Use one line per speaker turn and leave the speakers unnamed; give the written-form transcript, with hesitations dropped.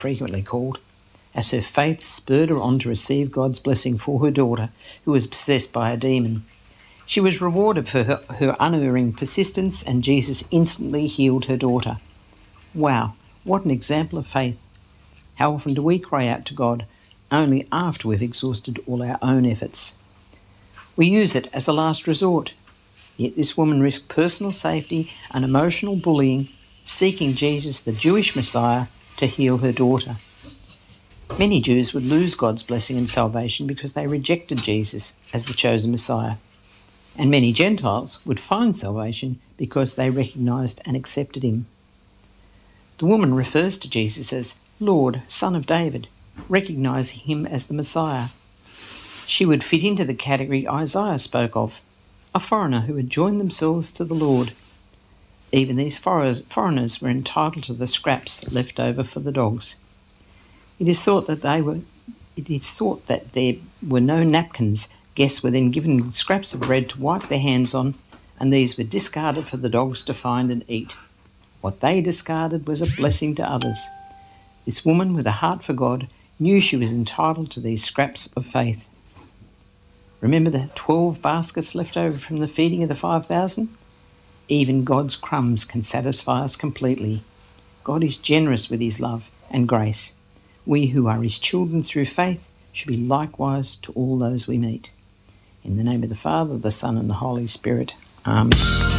frequently called, as her faith spurred her on to receive God's blessing for her daughter, who was possessed by a demon. She was rewarded for her unerring persistence, and Jesus instantly healed her daughter. Wow, what an example of faith. How often do we cry out to God only after we've exhausted all our own efforts? We use it as a last resort. Yet this woman risked personal safety and emotional bullying, seeking Jesus, the Jewish Messiah, to heal her daughter. Many Jews would lose God's blessing and salvation because they rejected Jesus as the chosen Messiah. And many Gentiles would find salvation because they recognised and accepted him. The woman refers to Jesus as Lord, Son of David, recognising him as the Messiah. She would fit into the category Isaiah spoke of, a foreigner who had joined themselves to the Lord. Even these foreigners were entitled to the scraps left over for the dogs. It is thought that there were no napkins. Guests were then given scraps of bread to wipe their hands on, and these were discarded for the dogs to find and eat. What they discarded was a blessing to others. This woman, with a heart for God, knew she was entitled to these scraps of faith. Remember the 12 baskets left over from the feeding of the 5,000? Even God's crumbs can satisfy us completely. God is generous with his love and grace. We who are his children through faith should be likewise to all those we meet. In the name of the Father, the Son, and the Holy Spirit. Amen.